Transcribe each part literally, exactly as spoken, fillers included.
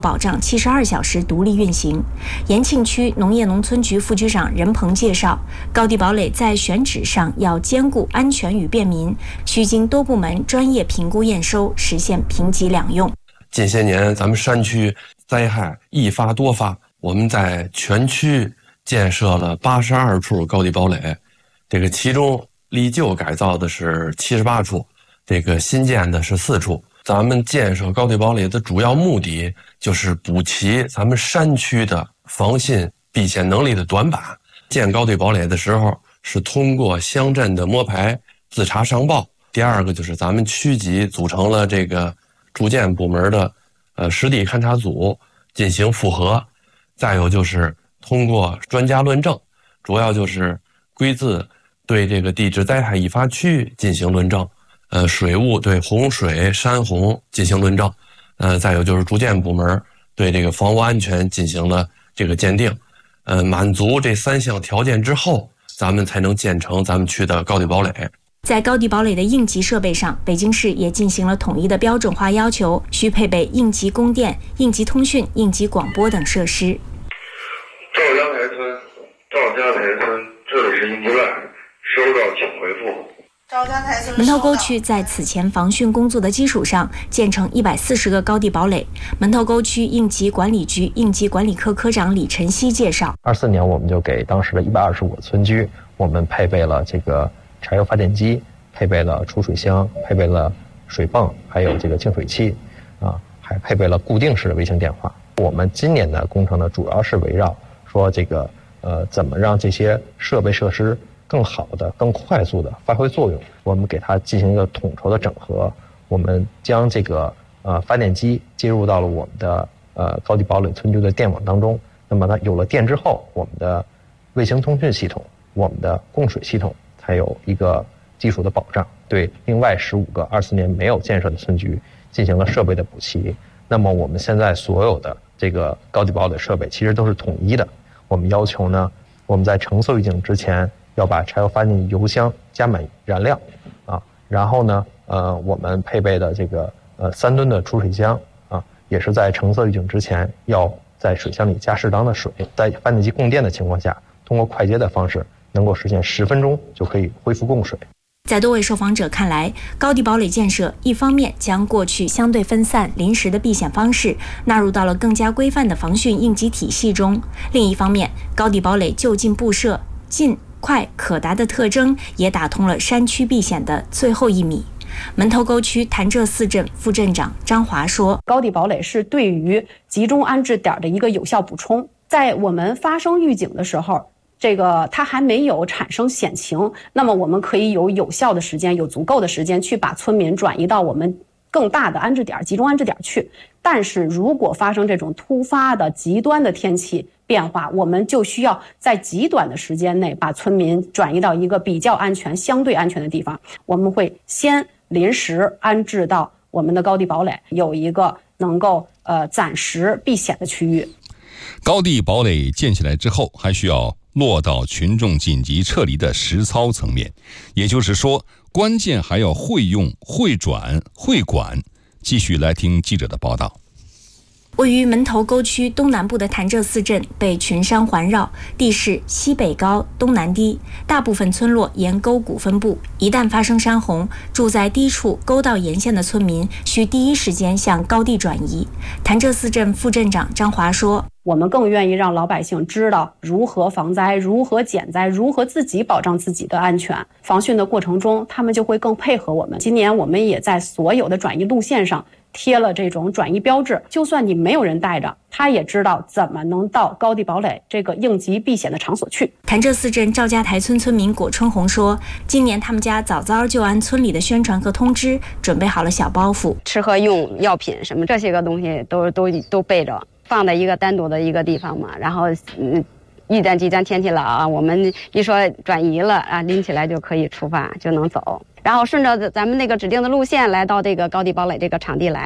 保障七十二小时独立运行。延庆区农业农村局副局长任鹏介绍，高地堡垒在选址上要兼顾安全与便民，需经多部门专业评估验收，实现平级两用。 近些年咱们山区灾害易发多发，我们在全区建设了八十二处高地堡垒，这个其中历旧改造的是七十八处，这个新建的是四处。咱们建设高地堡垒的主要目的就是补齐咱们山区的防汛避险能力的短板。建高地堡垒的时候是通过乡镇的摸排自查上报，第二个就是咱们区级组成了这个住建部门的呃实地勘察组进行复核，再有就是通过专家论证，主要就是归自对这个地质灾害易发区进行论证，呃，水务对洪水、山洪进行论证，呃，再有就是住建部门对这个房屋安全进行了这个鉴定，呃，满足这三项条件之后，咱们才能建成咱们区的高地堡垒。 在高地堡垒的应急设备上，北京市也进行了统一的标准化要求，需配备应急供电、应急通讯、应急广播等设施。 赵家台村，赵家台村，这里是应急站，收到请回复。 门头沟区在此前防汛工作的基础上，建成一百四十个高地堡垒。门头沟区应急管理局应急管理科科长李晨曦介绍， 二四年我们就给当时的一百二十五个村居，我们配备了这个柴油发电机，配备了储水箱，配备了水泵，还有这个净水器，啊，还配备了固定式的卫星电话。我们今年的工程呢，主要是围绕说这个呃，怎么让这些设备设施更好的、更快速的发挥作用。我们给它进行一个统筹的整合，我们将这个呃发电机接入到了我们的呃高地堡垒村居的电网当中。那么它有了电之后，我们的卫星通讯系统、我们的供水系统才有一个基础的保障。对另外十五个二四年没有建设的村居进行了设备的补齐。那么我们现在所有的这个高地堡垒设备其实都是统一的。我们要求呢，我们在橙色预警之前要把柴油发电油箱加满燃料，啊，然后呢，呃，我们配备的这个呃三吨的储水箱啊，也是在橙色预警之前要在水箱里加适当的水，在发电机供电的情况下，通过快捷的方式，能够实现十分钟就可以恢复供水。 在多位受访者看来，高地堡垒建设一方面将过去相对分散、临时的避险方式纳入到了更加规范的防汛应急体系中；另一方面，高地堡垒就近布设、近、快、可达的特征也打通了山区避险的最后一米。门头沟区潭柘寺镇副镇长张华说， 高地堡垒是对于集中安置点的一个有效补充。在我们发生预警的时候，这个它还没有产生险情，那么我们可以有有效的时间，有足够的时间去把村民转移到我们更大的安置点、集中安置点去。但是如果发生这种突发的极端的天气变化，我们就需要在极短的时间内把村民转移到一个比较安全、相对安全的地方。我们会先临时安置到我们的高地堡垒，有一个能够呃暂时避险的区域。 高地堡垒建起来之后，还需要落到群众紧急撤离的实操层面，也就是说，关键还要会用、会转、会管。继续来听记者的报道。 位于门头沟区东南部的潭柘寺镇被群山环绕，地势西北高东南低，大部分村落沿沟谷分布。一旦发生山洪，住在低处沟道沿线的村民需第一时间向高地转移。潭柘寺镇副镇长张华说， 我们更愿意让老百姓知道如何防灾、如何减灾、如何自己保障自己的安全。防汛的过程中，他们就会更配合我们。今年我们也在所有的转移路线上贴了这种转移标志，就算你没有人带着，他也知道怎么能到高地堡垒这个应急避险的场所去。 潭柘寺镇赵家台村村民果春红说，今年他们家早早就按村里的宣传和通知准备好了小包袱， 吃喝用药品什么这些个东西都都都备着，放在一个单独的一个地方嘛。然后嗯，一旦极端天气了啊，我们一说转移了啊，拎起来就可以出发，就能走。然后顺着咱们那个指定的路线来到这个高地堡垒这个场地来，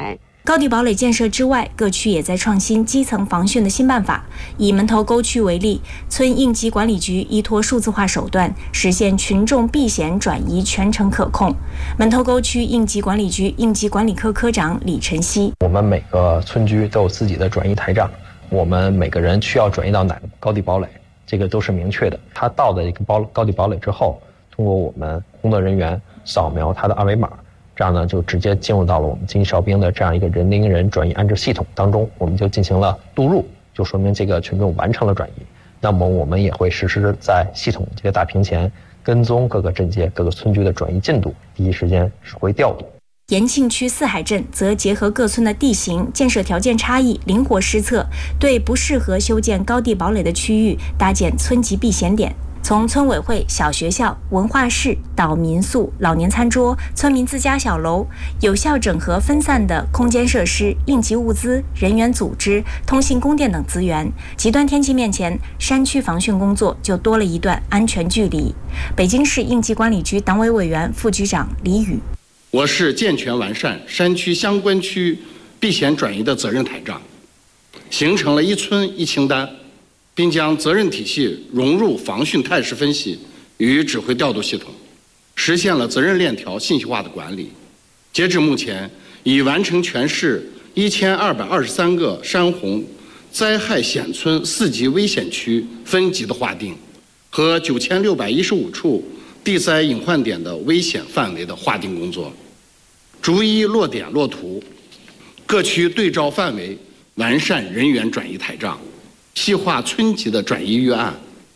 高地堡垒建设之外，各区也在创新基层防汛的新办法。以门头沟区为例，村应急管理局依托数字化手段，实现群众避险转移全程可控。门头沟区应急管理局应急管理科科长李晨曦： 我们每个村居都有自己的转移台账，我们每个人需要转移到哪个高地堡垒，这个都是明确的。他到的一个包高地堡垒之后，通过我们工作人员扫描他的二维码，这样呢就直接进入到了我们紧急哨兵的这样一个人盯人转移安置系统当中，我们就进行了录入，就说明这个群众完成了转移。那么我们也会实时在系统这个大屏前跟踪各个镇街各个村居的转移进度，第一时间指挥调度。 延庆区四海镇则结合各村的地形、建设条件差异，灵活施策，对不适合修建高地堡垒的区域搭建村级避险点。从村委会、小学校、文化室到民宿、老年餐桌、村民自家小楼，有效整合分散的空间设施、应急物资、人员组织、通信供电等资源。极端天气面前，山区防汛工作就多了一段安全距离。北京市应急管理局党委委员、副局长李宇： 我市健全完善山区相关区避险转移的责任台账，形成了一村一清单，并将责任体系融入防汛态势分析与指挥调度系统，实现了责任链条信息化的管理。截至目前，已完成全市一千二百二十三个山洪灾害险村四级危险区分级的划定，和九千六百一十五处地灾隐患点的危险范围的划定工作，逐一落点落图，各区对照范围完善人员转移台账，细化村级的转移预案。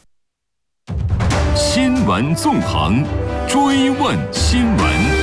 新闻纵横，追问新闻。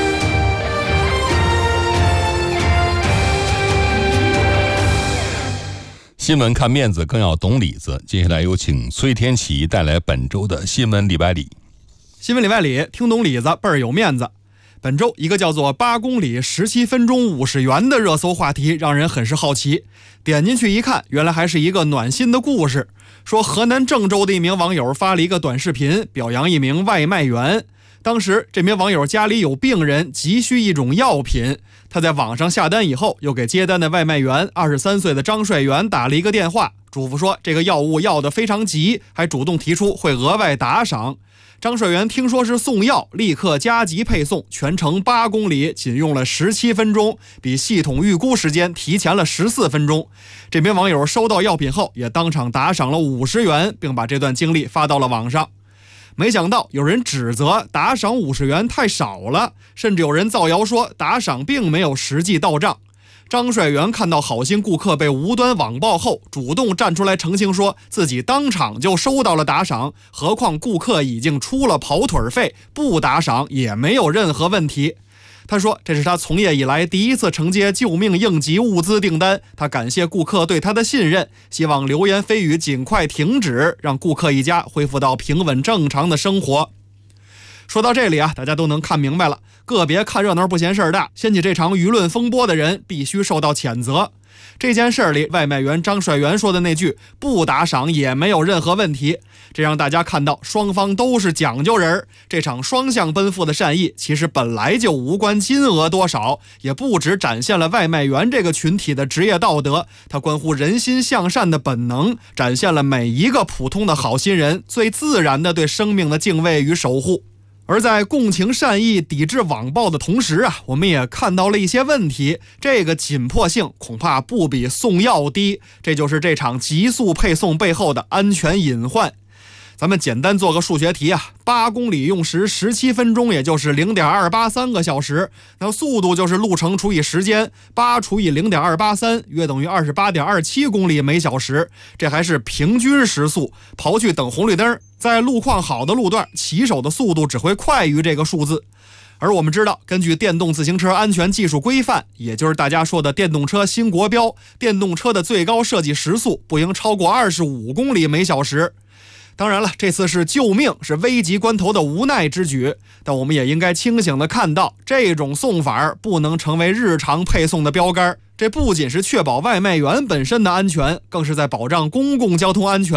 新闻看面子，更要懂里子。接下来有请崔天琪带来本周的新闻里百里。 新闻里百里，听懂里子倍儿有面子。本周一个叫做八公里十七分钟五十元的热搜话题让人很是好奇，点进去一看，原来还是一个暖心的故事。说河南郑州的一名网友发了一个短视频，表扬一名外卖员。当时这名网友家里有病人，急需一种药品，他在网上下单以后，又给接单的外卖员二十三岁的张帅元打了一个电话，嘱咐说这个药物要得非常急，还主动提出会额外打赏。张帅元听说是送药，立刻加急配送，全程八公里仅用了十七分钟，比系统预估时间提前了十四分钟。这名网友收到药品后也当场打赏了五十元，并把这段经历发到了网上。没想到有人指责打赏五十元太少了，甚至有人造谣说打赏并没有实际到账。张帅元看到好心顾客被无端网暴后，主动站出来澄清说自己当场就收到了打赏，何况顾客已经出了跑腿费，不打赏也没有任何问题。他说这是他从业以来第一次承接救命应急物资订单，他感谢顾客对他的信任，希望流言蜚语尽快停止，让顾客一家恢复到平稳正常的生活。说到这里啊，大家都能看明白了，个别看热闹不嫌事儿大，掀起这场舆论风波的人必须受到谴责。这件事里，外卖员张帅元说的那句不打赏也没有任何问题，这让大家看到双方都是讲究人。这场双向奔赴的善意其实本来就无关金额多少，也不只展现了外卖员这个群体的职业道德，它关乎人心向善的本能，展现了每一个普通的好心人最自然的对生命的敬畏与守护。而在共情善意、抵制网暴的同时啊，我们也看到了一些问题，这个紧迫性恐怕不比送药低，这就是这场急速配送背后的安全隐患。咱们简单做个数学题啊，八公里用时十七分钟，也就是 零点二八三 个小时，那速度就是路程除以时间，八除以 零点二八三 约等于 二十八点二七公里每小时，这还是平均时速，刨去等红绿灯，在路况好的路段，骑手的速度只会快于这个数字。而我们知道，根据电动自行车安全技术规范，也就是大家说的电动车新国标，电动车的最高设计时速不应超过二十五公里每小时。当然了，这次是救命，是危急关头的无奈之举，但我们也应该清醒地看到，这种送法不能成为日常配送的标杆。这不仅是确保外卖员本身的安全，更是在保障公共交通安全。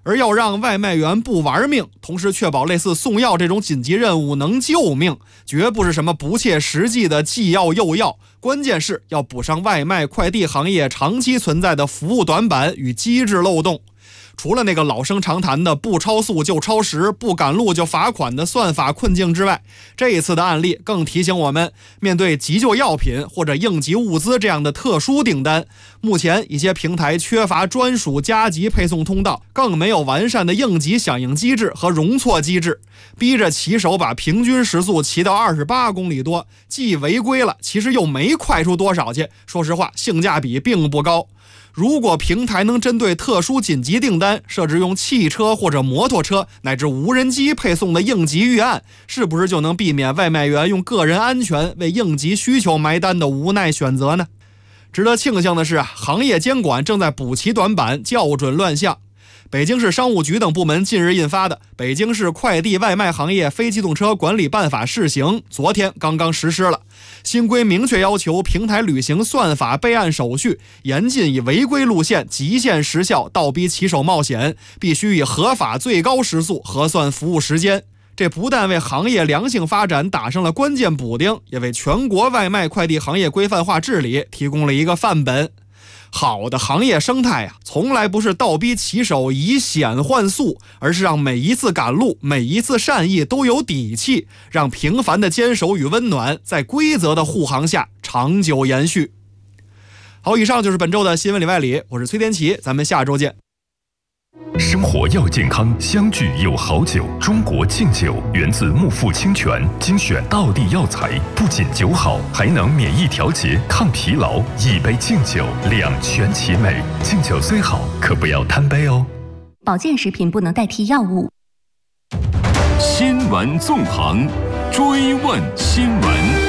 而要让外卖员不玩命，同时确保类似送药这种紧急任务能救命，绝不是什么不切实际的既要又要，关键是要补上外卖快递行业长期存在的服务短板与机制漏洞。除了那个老生常谈的不超速就超时，不赶路就罚款的算法困境之外，这一次的案例更提醒我们，面对急救药品或者应急物资这样的特殊订单，目前一些平台缺乏专属加急配送通道，更没有完善的应急响应机制和容错机制，逼着骑手把平均时速骑到二十八公里多，既违规了，其实又没快出多少去，说实话性价比并不高。如果平台能针对特殊紧急订单设置用汽车或者摩托车乃至无人机配送的应急预案，是不是就能避免外卖员用个人安全为应急需求埋单的无奈选择呢？值得庆幸的是，行业监管正在补齐短板，校准乱象。北京市商务局等部门近日印发的《北京市快递外卖行业非机动车管理办法》试行，昨天刚刚实施了。新规明确要求平台履行算法备案手续，严禁以违规路线极限时效倒逼骑手冒险，必须以合法最高时速核算服务时间。这不但为行业良性发展打上了关键补丁，也为全国外卖快递行业规范化治理提供了一个范本。好的行业生态啊，从来不是倒逼骑手以险换速，而是让每一次赶路、每一次善意都有底气，让平凡的坚守与温暖在规则的护航下长久延续。好，以上就是本周的新闻里外里，我是崔天琪，咱们下周见。 生活要健康，相聚有好酒。中国敬酒源自木富清泉，精选道地药材，不仅酒好，还能免疫调节、抗疲劳。一杯敬酒，两全其美。敬酒虽好，可不要贪杯哦。 保健食品不能代替药物。 新闻纵横，追问新闻。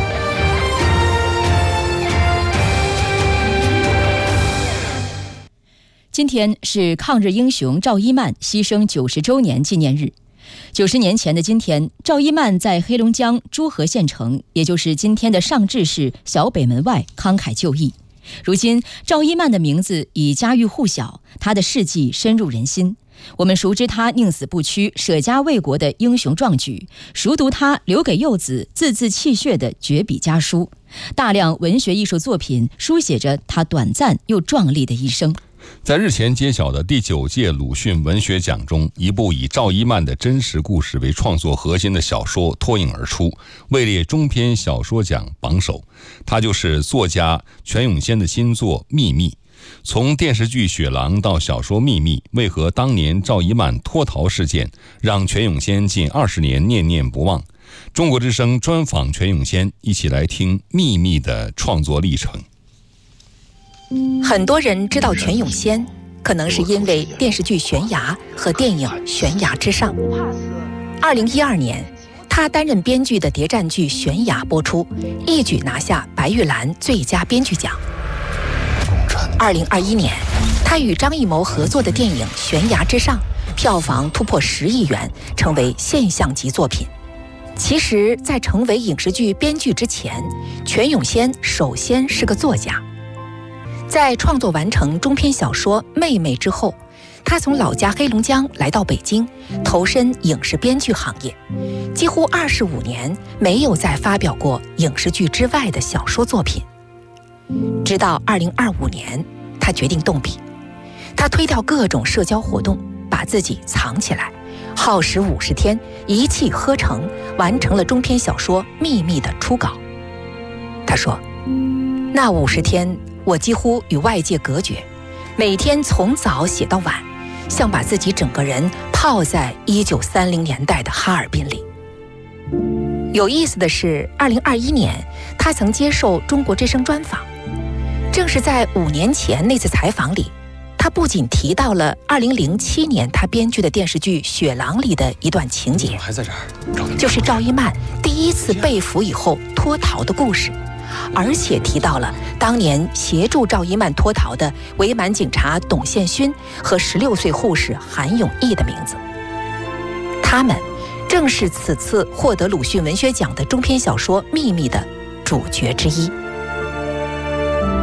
今天是抗日英雄赵一曼牺牲九十周年纪念日。九十年前的今天，赵一曼在黑龙江诸河县城，也就是今天的上治市小北门外慷慨就义。如今，赵一曼的名字已家喻户晓，她的事迹深入人心。我们熟知她宁死不屈、舍家为国的英雄壮举，熟读她留给幼子字字泣血的绝笔家书。大量文学艺术作品书写着她短暂又壮丽的一生。 在日前揭晓的第九届鲁迅文学奖中，一部以赵一曼的真实故事为创作核心的小说脱颖而出，位列中篇小说奖榜首。它就是作家全永先的新作《秘密》。从电视剧《雪狼》到小说《秘密》，为何当年赵一曼脱逃事件让全永先近二十年念念不忘？中国之声专访全永先，一起来听《秘密》的创作历程。 很多人知道全永先，可能是因为电视剧《悬崖》和电影《悬崖之上》。二零一二年，他担任编剧的谍战剧《悬崖》播出，一举拿下白玉兰最佳编剧奖。二零二一年，他与张艺谋合作的电影《悬崖之上》票房突破十亿元，成为现象级作品。其实，在成为影视剧编剧之前，全永先首先是个作家。在创作完成中篇小说《妹妹》之后，他从老家黑龙江来到北京，投身影视编剧行业，几乎二十五年没有再发表过影视剧之外的小说作品。直到二零二五年，他决定动笔，他推掉各种社交活动，把自己藏起来，耗时五十天，一气呵成，完成了中篇小说《秘密》的初稿。他说，那五十天我几乎与外界隔绝，每天从早写到晚，像把自己整个人泡在一九三零年代的哈尔滨里。有意思的是，二零二一年他曾接受中国之声专访，正是在五年前那次采访里，他不仅提到了二零零七年他编剧的电视剧《雪狼》里的一段情节， 还在这儿， 就是赵一曼第一次被俘以后脱逃的故事，而且提到了当年协助赵一曼脱逃的伪满警察董宪勋和十六岁护士韩永义的名字。他们正是此次获得鲁迅文学奖的中篇小说《秘密》的主角之一。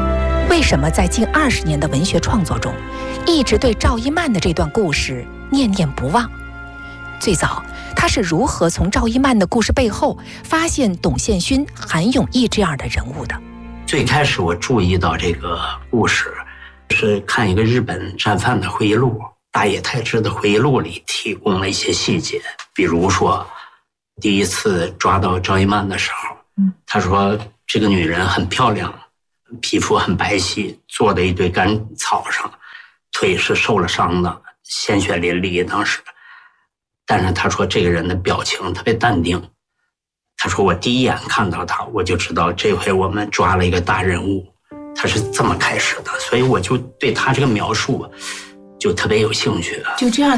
为什么在近二十年的文学创作中，一直对赵一曼的这段故事念念不忘？最早，他是如何从赵一曼的故事背后发现董宪勋、韩永义这样的人物的？ 最开始我注意到这个故事，是看一个日本战犯的回忆录，大野泰之的回忆录里提供了一些细节，比如说，第一次抓到赵一曼的时候，他说这个女人很漂亮，皮肤很白皙，坐在一堆干草上，腿是受了伤的，鲜血淋漓当时。但是他说这个人的表情特别淡定，他说我第一眼看到他，我就知道这回我们抓了一个大人物，他是这么开始的，所以我就对他这个描述就特别有兴趣。 就这样